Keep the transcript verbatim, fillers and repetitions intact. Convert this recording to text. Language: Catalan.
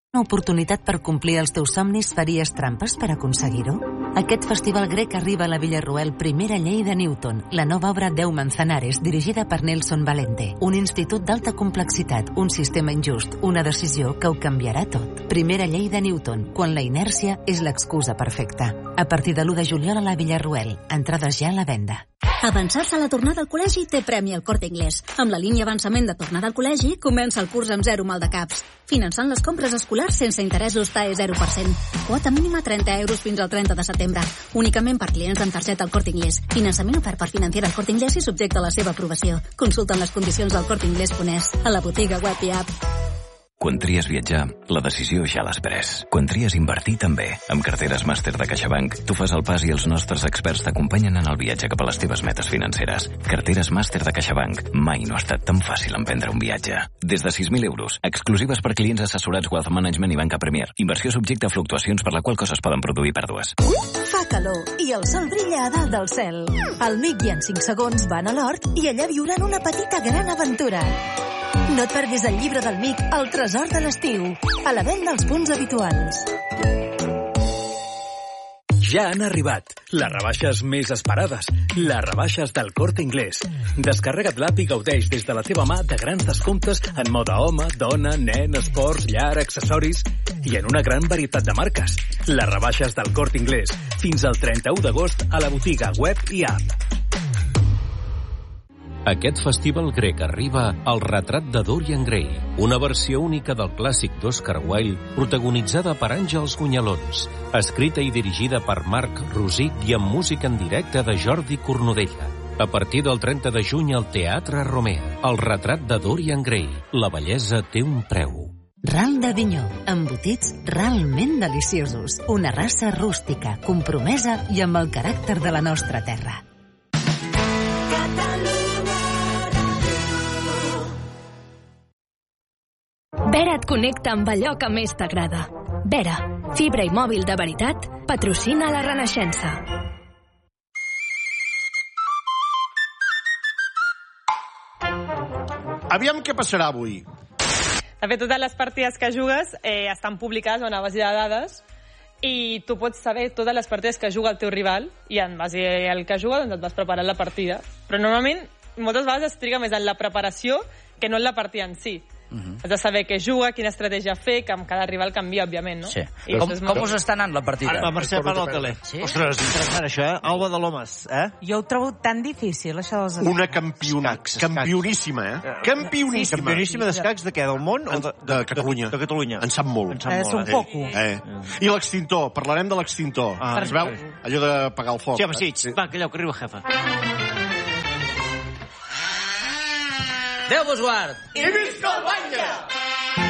Una oportunitat per complir els teus somnis, faries trampes per aconseguir-ho? Aquest festival grec arriba a la Villarroel Primera Llei de Newton, la nova obra Deu Manzanares, dirigida per Nelson Valente. Un institut d'alta complexitat, un sistema injust, una decisió que ho canviarà tot. Primera Llei de Newton, quan la inèrcia és l'excusa perfecta. A partir de l'u de juliol a la Villarroel. Entrades ja a la venda. Avançar-se a la tornada al col·legi té premi al Corte Inglés. Amb la línia avançament de tornada al col·legi, comença el curs amb zero maldecaps. Finançant les compres escolars sense interessos T A E zero per cent. Quota mínima trenta euros fins al trenta de setembre. Únicament per clients amb targeta al Corte Inglés. Finançament ofert per Financiera al Corte Inglés i subjecte a la seva aprovació. Consulten les condicions al corte inglés punt es, a la botiga web i app. Quan tries viatjar, la decisió ja l'has pres. Quan tries invertir, també. Amb carteres màster de CaixaBank, tu fas el pas i els nostres experts t'acompanyen en el viatge cap a les teves metes financeres. Carteres màster de CaixaBank. Mai no ha estat tan fàcil emprendre un viatge. Des de sis mil euros, exclusives per clients assessorats Wealth Management i Banca Premier. Inversió subjecte a fluctuacions per la qual cosa es poden produir pèrdues. Fa calor i el sol brilla a dalt del cel. El Mic i en cinc segons van a l'hort i allà viuran una petita gran aventura. No et perdis el llibre del Mic, El tresor de l'estiu, a la venda als punts habituals. Ja han arribat les rebaixes més esperades, les rebaixes del Corte Inglés. Descarrega't l'app i gaudeix des de la teva mà de grans descomptes en moda home, dona, nen, esports, llar, accessoris i en una gran varietat de marques. Les rebaixes del Corte Inglés, fins al trenta-u d'agost a la botiga web i app. Aquest festival grec arriba al retrat de Dorian Gray, una versió única del clàssic d'Oscar Wilde, protagonitzada per Àngels Gunyalons, escrita i dirigida per Marc Rosic i amb música en directe de Jordi Cornudella. A partir del trenta de juny al Teatre Romea, el retrat de Dorian Gray, la bellesa té un preu. Ral d'Avinyó, embotits realment deliciosos. Una raça rústica, compromesa i amb el caràcter de la nostra terra. Vera et connecta amb allò que més t'agrada. Vera, fibra i mòbil de veritat, patrocina la Renaixença. Aviam què passarà avui. De fet, totes les partides que jugues eh, estan publicades a una base de dades i tu pots saber totes les partides que juga el teu rival i en base al que juga doncs et vas preparar la partida. Però normalment, moltes vegades es triga més en la preparació que no en la partida en si. Uh-huh. Has de saber què juga, quina estratègia fer, que amb cada rival canvia, òbviament, no? Sí. Com, com us està anant la partida? Ara, la Mercè parla a la tele. Sí? Ostres, interessant això, eh? Alba de Lomas, eh? Jo ho trobo tan difícil, això dels escacs. Una campiona, campioníssima, eh? Campioníssima. Sí, campioníssima d'escacs de què? Del món? O de, de Catalunya. De Catalunya. En sap molt. En sap És molt, un eh? coco. Eh. eh. I l'extintor, parlarem de l'extintor. Ah, es veu? Allò de pagar el foc. Sí, home, sí. sí. Va, que allò, que arriba jefa. Déu vos guard! I visca el batlle!